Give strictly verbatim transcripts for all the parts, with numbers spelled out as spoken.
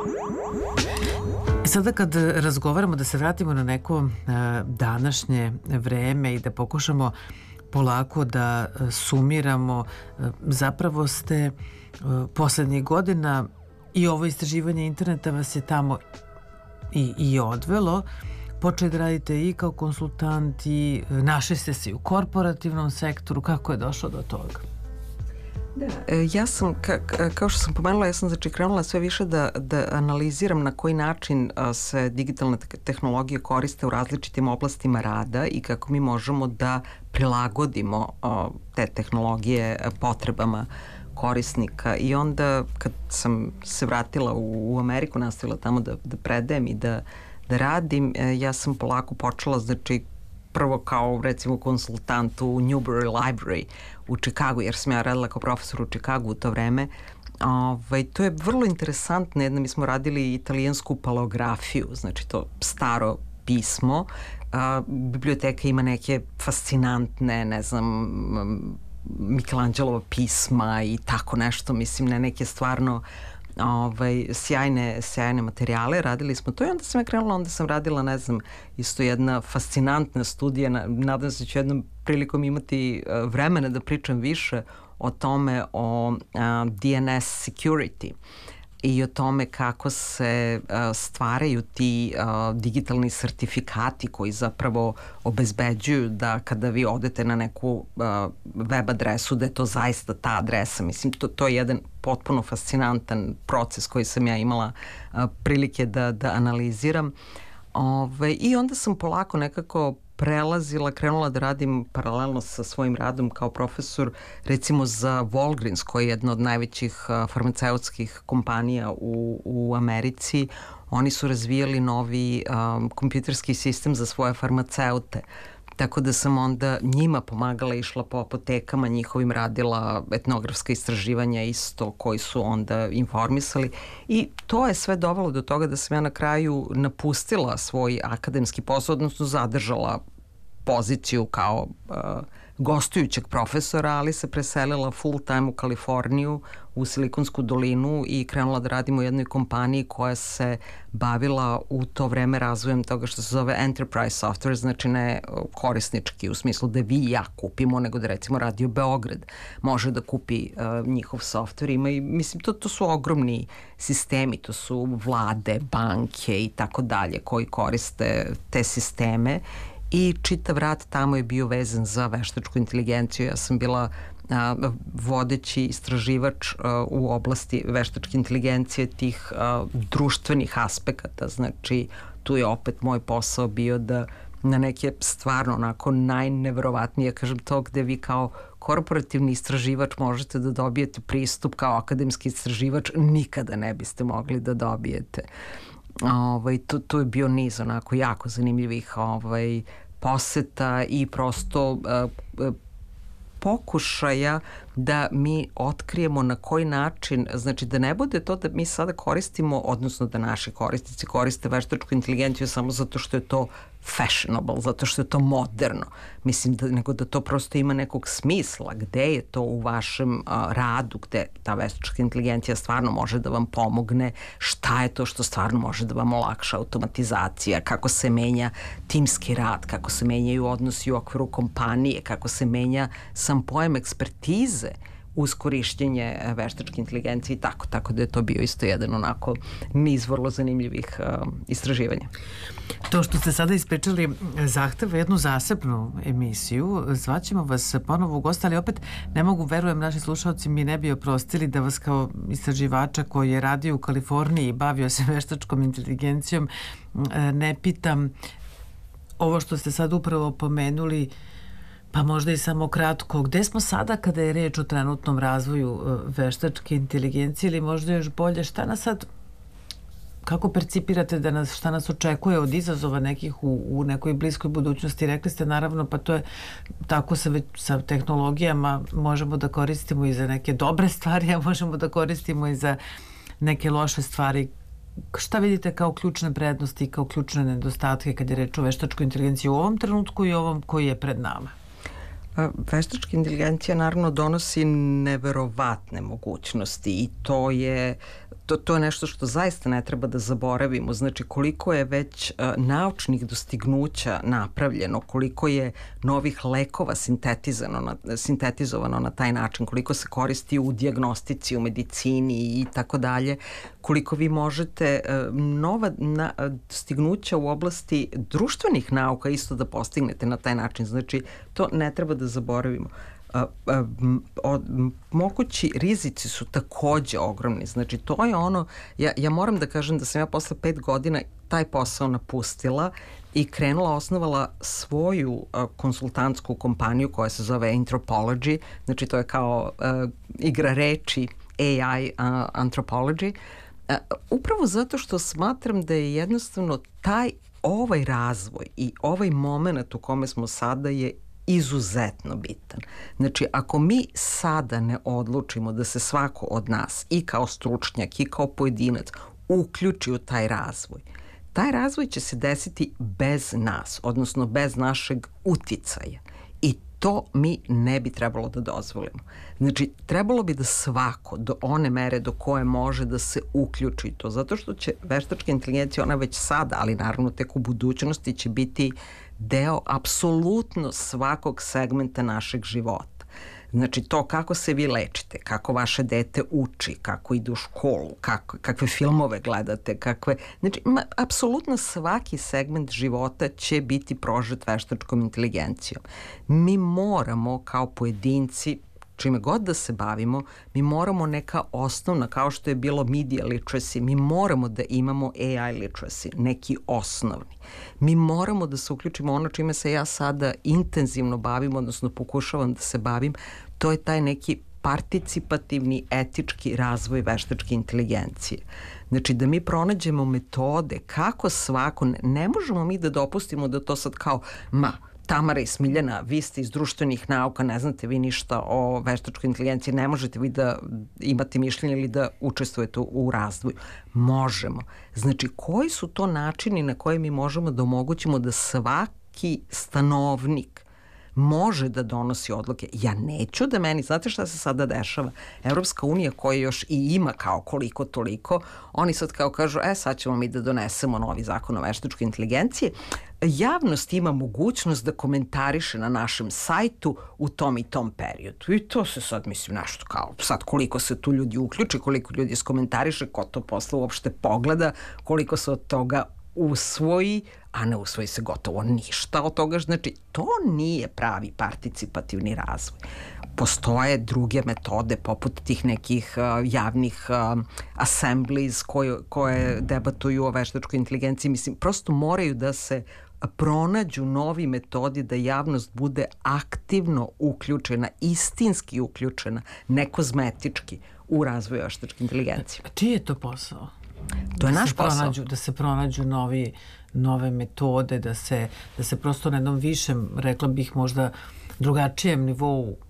Sada kad razgovaramo, da se vratimo na neko uh, današnje vreme i da pokušamo polako da uh, sumiramo, uh, zapravo ste uh, poslednjih godina i ovo istraživanje interneta vas je tamo i, i odvelo. Počeli da radite i kao konsultant i našli ste se u korporativnom sektoru. Kako je došlo do toga? Da, ja sam, ka, kao što sam pomenula, ja sam znači krenula sve više da, da analiziram na koji način se digitalne tehnologije koriste u različitim oblastima rada i kako mi možemo da prilagodimo te tehnologije potrebama korisnika. I onda kad sam se vratila u, u Ameriku, nastavila tamo da, da predajem i da, da radim, ja sam polako počela, znači prvo kao recimo konsultant u Newberry Library u Čikagu, jer sam ja radila kao profesor u Čikagu u to vreme. Ovaj, to je vrlo interesantno, jedna, mi smo radili italijansku palografiju, znači to staro pismo. A, biblioteka ima neke fascinantne, ne znam, Michelangelova pisma i tako nešto, mislim, ne neke stvarno ovaj, sjajne, sjajne materijale, radili smo to i onda sam ja krenula, onda sam radila, ne znam, isto jedna fascinantna studija, nadam se da ću jednom prilikom imati uh, vremena da pričam više o tome, o uh, D N S security i o tome kako se uh, stvaraju ti uh, digitalni sertifikati koji zapravo obezbeđuju da kada vi odete na neku uh, web adresu da je to zaista ta adresa. Mislim, to, to je jedan potpuno fascinantan proces koji sam ja imala uh, prilike da, da analiziram. Ove, I onda sam polako nekako prelazila, krenula da radim paralelno sa svojim radom kao profesor, recimo za Walgreens, koji je jedna od najvećih uh, farmaceutskih kompanija u, u Americi. Oni su razvijali novi um, kompjuterski sistem za svoje farmaceute. Tako da sam onda njima pomagala, išla po apotekama njihovim, radila etnografska istraživanja isto koji su onda informisali i to je sve dovelo do toga da sam ja na kraju napustila svoj akademski posao, odnosno zadržala poziciju kao uh, gostujućeg profesora, ali se preselila full time u Kaliforniju, u Silikonsku dolinu i krenula da radim u jednoj kompaniji koja se bavila u to vreme razvojem toga što se zove enterprise software, znači ne korisnički u smislu da vi i ja kupimo, nego da recimo Radio Beograd može da kupi uh, njihov software. Ima i, mislim, to, to su ogromni sistemi, to su vlade, banke i tako dalje koji koriste te sisteme. I čitav rad tamo je bio vezan za veštačku inteligenciju. Ja sam bila a, vodeći istraživač a, u oblasti veštačke inteligencije tih a, društvenih aspekata. Znači, tu je opet moj posao bio da na neke stvarno onako najneverovatnije, kažem to, gde vi kao korporativni istraživač možete da dobijete pristup kao akademski istraživač, nikada ne biste mogli da dobijete. Ovaj, tu, tu je bio niz onako jako zanimljivih ovaj, poseta i prosto uh, pokušaja da mi otkrijemo na koji način, znači da ne bude to da mi sada koristimo, odnosno da naši korisnici koriste veštačku inteligenciju samo zato što je to fashionable, zato što je to moderno. Mislim da, nego da to prosto ima nekog smisla, gde je to u vašem a, radu, gde ta veštačka inteligencija stvarno može da vam pomogne, šta je to što stvarno može da vam olakša automatizacija, kako se menja timski rad, kako se menjaju odnosi u okviru kompanije, kako se menja sam pojam ekspertize uz korišćenje veštačke inteligencije i tako, tako da je to bio isto jedan onako niz vrlo zanimljivih uh, istraživanja. To što ste sada ispričali zahteva jednu zasebnu emisiju, zvaćemo vas ponovo u gosta, ali opet ne mogu, verujem, naši slušalci mi ne bi oprostili da vas kao istraživača koji je radio u Kaliforniji i bavio se veštačkom inteligencijom ne pitam ovo što ste sad upravo pomenuli. Pa možda i samo kratko, gde smo sada kada je reč o trenutnom razvoju veštačke inteligencije ili možda još bolje, šta nas sad, kako percipirate da nas, šta nas očekuje od izazova nekih u, u nekoj bliskoj budućnosti? Rekli ste naravno, pa to je tako sa, već, sa tehnologijama možemo da koristimo i za neke dobre stvari, a možemo da koristimo i za neke loše stvari. Šta vidite kao ključne prednosti i kao ključne nedostatke kad je reč o veštačkoj inteligenciji u ovom trenutku i ovom koji je pred nama? Veštačka inteligencija naravno donosi neverovatne mogućnosti i to je To, to je nešto što zaista ne treba da zaboravimo. Znači koliko je već uh, naučnih dostignuća napravljeno, koliko je novih lekova sintetizovano na, sintetizovano na taj način, koliko se koristi u dijagnostici, u medicini i tako dalje, koliko vi možete uh, nova na, dostignuća u oblasti društvenih nauka isto da postignete na taj način. Znači to ne treba da zaboravimo. A, a, o, mogući rizici su takođe ogromni. Znači to je ono, ja, ja moram da kažem da sam ja posle pet godina taj posao napustila i krenula, osnovala svoju a, konsultantsku kompaniju koja se zove Anthropology, znači to je kao a, igra reči A I a, Anthropology, a, upravo zato što smatram da je jednostavno taj ovaj razvoj i ovaj moment u kome smo sada je izuzetno bitan. Znači, ako mi sada ne odlučimo da se svako od nas i kao stručnjak i kao pojedinac uključi u taj razvoj, taj razvoj će se desiti bez nas, odnosno bez našeg uticaja. I to mi ne bi trebalo da dozvolimo. Znači, trebalo bi da svako do one mere do koje može da se uključi to, zato što će veštačka inteligencija, ona već sada, ali naravno tek u budućnosti će biti deo apsolutno svakog segmenta našeg života. Znači to kako se vi lečite, kako vaše dete uči, kako ide u školu, kako, kakve filmove gledate, kakve... Znači, ma, apsolutno svaki segment života će biti prožet veštačkom inteligencijom. Mi moramo kao pojedinci, čime god da se bavimo, mi moramo neka osnovna, kao što je bilo media literacy, mi moramo da imamo A I literacy, neki osnovni. Mi moramo da se uključimo ono čime se ja sada intenzivno bavim, odnosno pokušavam da se bavim, to je taj neki participativni etički razvoj veštačke inteligencije. Znači da mi pronađemo metode kako svako, ne možemo mi da dopustimo da to sad kao, ma, Tamara i Smiljana, vi ste iz društvenih nauka, ne znate vi ništa o veštačkoj inteligenciji, ne možete vi da imate mišljenje ili da učestvujete u razvoju. Možemo. Znači, koji su to načini na koje mi možemo da omogućimo da svaki stanovnik može da donosi odluke. Ja neću da meni, znate šta se sada dešava? Evropska unija koja još i ima kao koliko toliko, oni sad kao kažu, e sad ćemo mi da donesemo novi zakon o veštačkoj inteligenciji. Javnost ima mogućnost da komentariše na našem sajtu u tom i tom periodu. I to se sad, mislim, nešto kao, sad koliko se tu ljudi uključi, koliko ljudi skomentariše, ko to posle uopšte pogleda, koliko se od toga usvoji, a ne usvoji se gotovo ništa od toga. Znači, to nije pravi participativni razvoj. Postoje druge metode poput tih nekih uh, javnih uh, assemblies koje, koje debatuju o veštačkoj inteligenciji. Mislim, prosto moraju da se pronađu novi metodi da javnost bude aktivno uključena, istinski uključena, ne kozmetički u razvoj veštačke inteligencije. A čiji je to posao? To je da naš posao. Pronađu, da se pronađu novi, nove metode, da se, da se prosto na jednom višem, rekla bih možda drugačijem nivou, uh,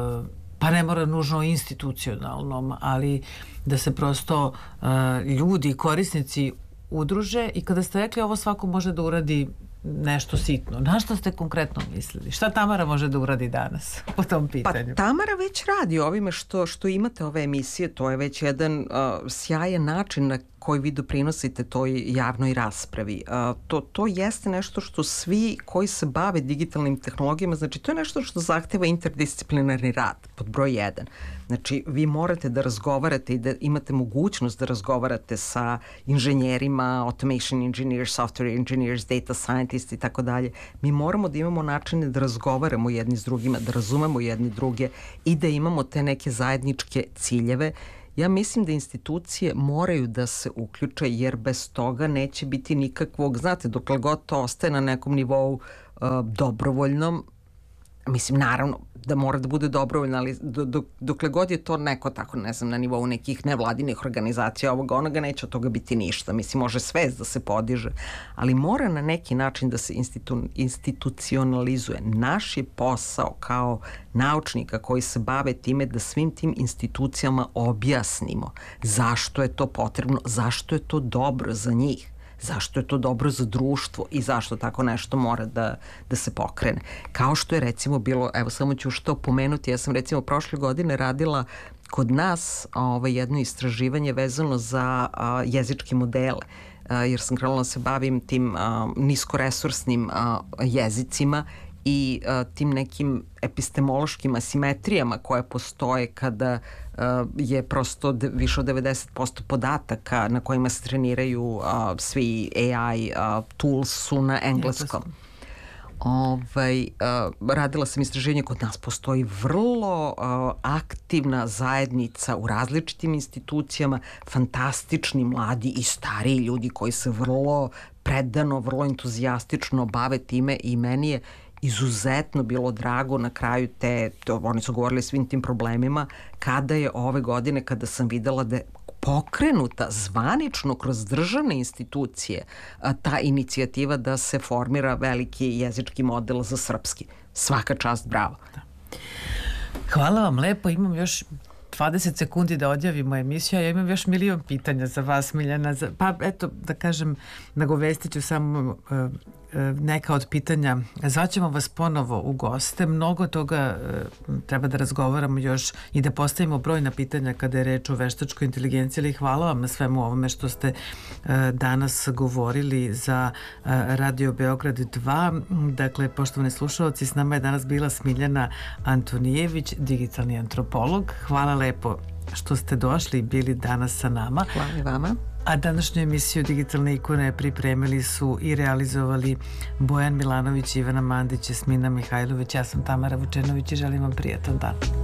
pa ne mora nužno institucionalnom, ali da se prosto uh, ljudi, korisnici udruže i kada ste rekli ovo svako može da uradi nešto sitno. Na što ste konkretno mislili? Šta Tamara može da uradi danas po tom pitanju? Pa Tamara već radi ovime što, što imate ove emisije, to je već jedan uh, sjajan način na koji vi doprinosite toj javnoj raspravi. Uh, to, to jeste nešto što svi koji se bave digitalnim tehnologijama, znači to je nešto što zahteva interdisciplinarni rad, pod broj jedan. Znači vi morate da razgovarate i da imate mogućnost da razgovarate sa inženjerima, automation engineers, software engineers, data scientists i tako dalje. Mi moramo da imamo načine da razgovaramo jedni s drugima, da razumemo jedni druge i da imamo te neke zajedničke ciljeve. Ja mislim da institucije moraju da se uključe jer bez toga neće biti nikakvog, znate, dokle god to ostaje na nekom nivou uh, dobrovoljnom, mislim, naravno da mora da bude dobrovoljno, ali do, do, dokle god je to neko tako, ne znam, na nivou nekih nevladinih organizacija, ovoga, onoga, neće od toga biti ništa. Mislim, može svest da se podiže, ali mora na neki način da se institu, institucionalizuje. Naš je posao kao naučnika koji se bave time da svim tim institucijama objasnimo zašto je to potrebno, zašto je to dobro za njih. zašto je to dobro za društvo i zašto tako nešto mora da, da se pokrene. Kao što je recimo bilo, evo samo ću što pomenuti, ja sam recimo prošle godine radila kod nas ovaj, jedno istraživanje vezano za a, jezičke modele, a, jer sam krenula da se bavim tim a, niskoresursnim a, jezicima i a, tim nekim epistemološkim asimetrijama koje postoje kada a, je prosto de, više od devedeset posto podataka na kojima se treniraju a, svi A I a, tools su na engleskom. Ovaj, uh, radila sam istraženje, kod nas postoji vrlo uh, aktivna zajednica u različitim institucijama, fantastični mladi i stariji ljudi koji se vrlo predano, vrlo entuzijastično bave time i meni je izuzetno bilo drago na kraju te, to, oni su govorili svim tim problemima, kada je ove godine, kada sam videla da je pokrenuta zvanično kroz državne institucije a, ta inicijativa da se formira veliki jezički model za srpski. Svaka čast, bravo. Da. Hvala vam lepo, imam još dvadeset sekundi da odjavimo emisiju, a ja imam još milion pitanja za vas, Miljana. Za, pa eto, da kažem, nagovestit ću samo uh, neka od pitanja. Zvaćemo vas ponovo u goste. Mnogo toga uh, treba da razgovaramo još i da postavimo brojna pitanja kada je reč o veštačkoj inteligenciji, ali hvala vam na svemu ovome što ste uh, danas govorili za uh, Radio Beograd dva. Dakle, poštovani slušalci, s nama je danas bila Smiljana Antonijević, digitalni antropolog. Hvala lepo što ste došli i bili danas sa nama. Hvala i vama. A današnju emisiju Digitalne ikone pripremili su i realizovali Bojan Milanović, Ivana Mandić, Jasmina Mihajlović. Ja sam Tamara Vučenović i želim vam prijatan dan.